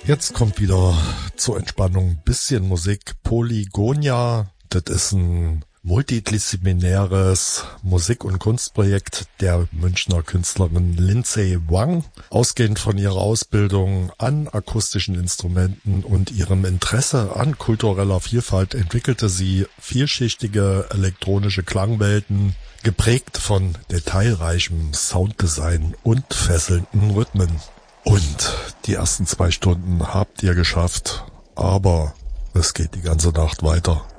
Jetzt kommt wieder zur Entspannung ein bisschen Musik. Polygonia, das ist ein multidisziplinäres Musik- und Kunstprojekt der Münchner Künstlerin Lindsay Wang. Ausgehend von ihrer Ausbildung an akustischen Instrumenten und ihrem Interesse an kultureller Vielfalt entwickelte sie vielschichtige elektronische Klangwelten, geprägt von detailreichem Sounddesign und fesselnden Rhythmen. Und die ersten 2 Stunden habt ihr geschafft, aber es geht die ganze Nacht weiter.